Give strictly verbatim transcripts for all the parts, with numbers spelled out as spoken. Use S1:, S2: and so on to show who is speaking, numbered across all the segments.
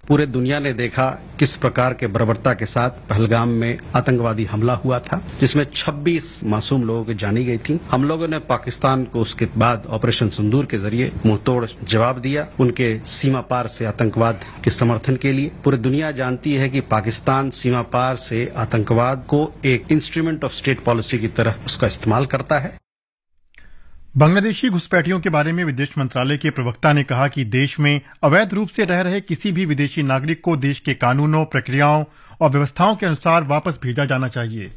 S1: पूरे दुनिया ने देखा किस प्रकार के बर्बरता के साथ पहलगाम में आतंकवादी हमला हुआ था, जिसमें छब्बीस मासूम लोगों की जानी गई थी। हम लोगों ने पाकिस्तान को उसके बाद ऑपरेशन सिंदूर के जरिए मुंहतोड़ जवाब दिया, उनके सीमा पार से आतंकवाद के समर्थन के लिए। पूरी दुनिया जानती है कि पाकिस्तान सीमा पार से आतंकवाद को एक इंस्ट्रूमेंट ऑफ स्टेट पॉलिसी की तरह उसका इस्तेमाल करता है।
S2: बांग्लादेशी घुसपैठियों के बारे में विदेश मंत्रालय के प्रवक्ता ने कहा कि देश में अवैध रूप से रह रहे किसी भी विदेशी नागरिक को देश के कानूनों, प्रक्रियाओं और व्यवस्थाओं के अनुसार वापस भेजा जाना चाहिए।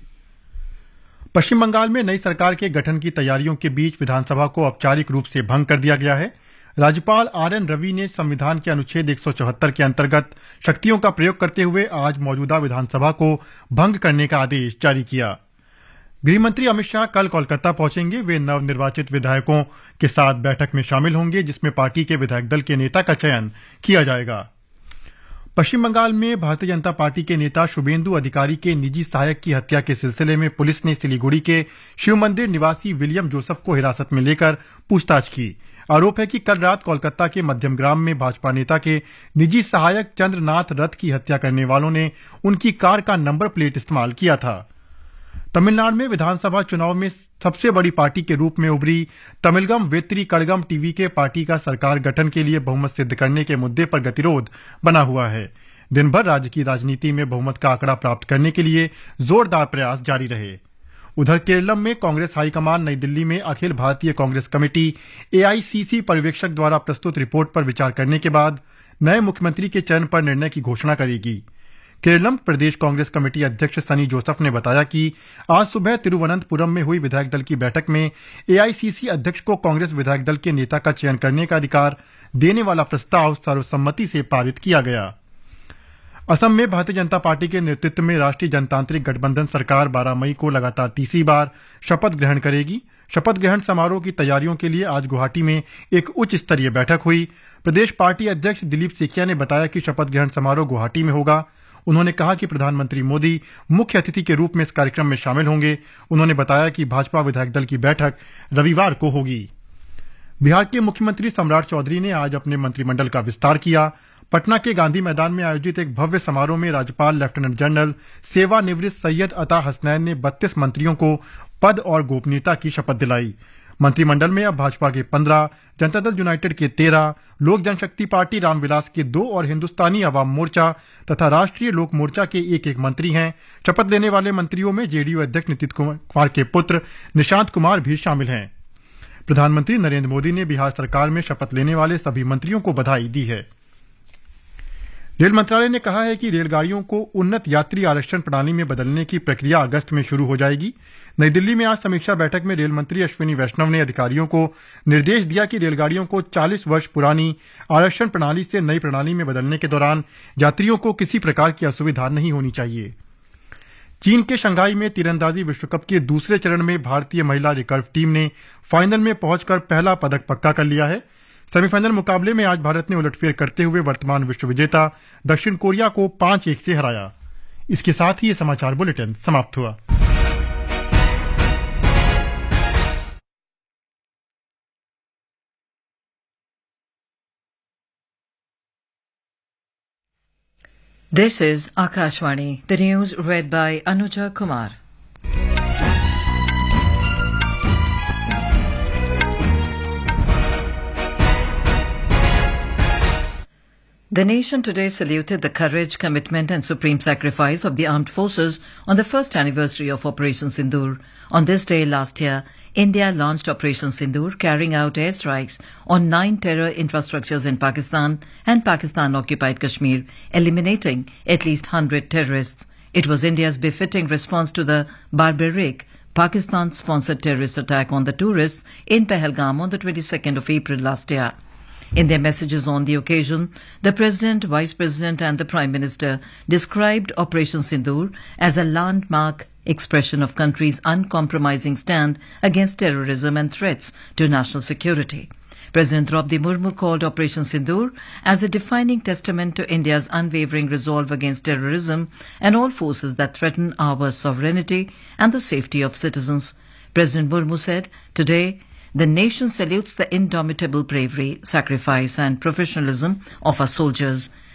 S2: पश्चिम बंगाल में नई सरकार के गठन की तैयारियों के बीच विधानसभा को औपचारिक रूप से भंग कर दिया गया है। राज्यपाल आर एन रवि ने संविधान के अनुच्छेद एक सौ चौहत्तर के अंतर्गत शक्तियों का प्रयोग करते हुए आज मौजूदा विधानसभा को भंग करने का आदेश जारी किया। गृहमंत्री अमित शाह कल कोलकाता पहुंचेंगे। वे नवनिर्वाचित विधायकों के साथ बैठक में शामिल होंगे, जिसमें पार्टी के विधायक दल के नेता का चयन किया जाएगा। पश्चिम बंगाल में भारतीय जनता पार्टी के नेता शुभेंदु अधिकारी के निजी सहायक की हत्या के सिलसिले में पुलिस ने सिलीगुड़ी के शिव मंदिर निवासी विलियम जोसेफ को हिरासत में लेकर पूछताछ की। आरोप है कि कल रात कोलकाता के मध्यमग्राम में भाजपा नेता के निजी सहायक चंद्रनाथ रथ की हत्या करने वालों ने उनकी कार का नंबर प्लेट इस्तेमाल किया था। तमिलनाडु में विधानसभा चुनाव में सबसे बड़ी पार्टी के रूप में उभरी तमिलगम वेत्री कड़गम टीवी के पार्टी का सरकार गठन के लिए बहुमत सिद्ध करने के मुद्दे पर गतिरोध बना हुआ है। दिन भर राज्य की राजनीति में बहुमत का आंकड़ा प्राप्त करने के लिए जोरदार प्रयास जारी रहे। उधर केरलम में कांग्रेस हाईकमान नई दिल्ली में अखिल भारतीय कांग्रेस कमेटी ए आई सी सी पर्यवेक्षक द्वारा प्रस्तुत रिपोर्ट पर विचार करने के बाद नए मुख्यमंत्री के चयन पर निर्णय की घोषणा करेगी। केरलम प्रदेश कांग्रेस कमेटी अध्यक्ष सनी जोसेफ ने बताया कि आज सुबह तिरुवनंतपुरम में हुई विधायक दल की बैठक में ए आई सी सी अध्यक्ष को कांग्रेस विधायक दल के नेता का चयन करने का अधिकार देने वाला प्रस्ताव सर्वसम्मति से पारित किया गया। असम में भारतीय जनता पार्टी के नेतृत्व में राष्ट्रीय जनतांत्रिक गठबंधन सरकार बारह मई को लगातार तीसरी बार शपथ ग्रहण करेगी। शपथ ग्रहण समारोह की तैयारियों के लिए आज गुवाहाटी में एक उच्च स्तरीय बैठक हुई। प्रदेश पार्टी अध्यक्ष दिलीप सेकिया ने बताया कि शपथ ग्रहण समारोह गुवाहाटी में होगा। उन्होंने कहा कि प्रधानमंत्री मोदी मुख्य अतिथि के रूप में इस कार्यक्रम में शामिल होंगे। उन्होंने बताया कि भाजपा विधायक दल की बैठक रविवार को होगी। बिहार के मुख्यमंत्री सम्राट चौधरी ने आज अपने मंत्रिमंडल का विस्तार किया। पटना के गांधी मैदान में आयोजित एक भव्य समारोह में राज्यपाल लेफ्टिनेंट जनरल सेवानिवृत्त सैयद अता हसनैन ने बत्तीस मंत्रियों को पद और गोपनीयता की शपथ दिलाई। मंत्रिमंडल में अब भाजपा के पंद्रह, जनता दल यूनाइटेड के तेरह, लोक जनशक्ति पार्टी रामविलास के दो और हिंदुस्तानी अवाम मोर्चा तथा राष्ट्रीय लोक मोर्चा के एक एक मंत्री हैं। शपथ लेने वाले मंत्रियों में जेडीयू अध्यक्ष नीतीश कुमार के पुत्र निशांत कुमार भी शामिल हैं। प्रधानमंत्री नरेंद्र मोदी ने बिहार सरकार में शपथ लेने वाले सभी मंत्रियों को बधाई दी है। रेल मंत्रालय ने कहा है कि रेलगाड़ियों को उन्नत यात्री आरक्षण प्रणाली में बदलने की प्रक्रिया अगस्त में शुरू हो जाएगी। नई दिल्ली में आज समीक्षा बैठक में रेल मंत्री अश्विनी वैष्णव ने अधिकारियों को निर्देश दिया कि रेलगाड़ियों को चालीस वर्ष पुरानी आरक्षण प्रणाली से नई प्रणाली में बदलने के दौरान यात्रियों को किसी प्रकार की असुविधा नहीं होनी चाहिए। चीन के शंघाई में तीरंदाजी विश्व कप के दूसरे चरण में भारतीय महिला रिकर्व टीम ने फाइनल में पहुंचकर पहला पदक पक्का कर लिया है। सेमीफाइनल मुकाबले में आज भारत ने उलटफेर करते हुए वर्तमान विश्व विजेता दक्षिण कोरिया को पांच एक से हराया। इसके साथ ही ये समाचार बुलेटिन समाप्त हुआ।
S3: This is Akashvani, the news read by Anuja Kumar. The nation today saluted the courage, commitment and supreme sacrifice of the armed forces on the first anniversary of Operation Sindoor. On this day last year, India launched Operation Sindoor, carrying out airstrikes on nine terror infrastructures in Pakistan and Pakistan-occupied Kashmir, eliminating at least one hundred terrorists. It was India's befitting response to the barbaric Pakistan-sponsored terrorist attack on the tourists in Pahalgam on the twenty-second of April last year. In their messages on the occasion, the President, Vice President and the Prime Minister described Operation Sindoor as a landmark expression of country's uncompromising stand against terrorism and threats to national security. President Draupadi Murmu called Operation Sindoor as a defining testament to India's unwavering resolve against terrorism and all forces that threaten our sovereignty and the safety of citizens. President Murmu said, "Today, the nation salutes the indomitable bravery, sacrifice and professionalism of our soldiers.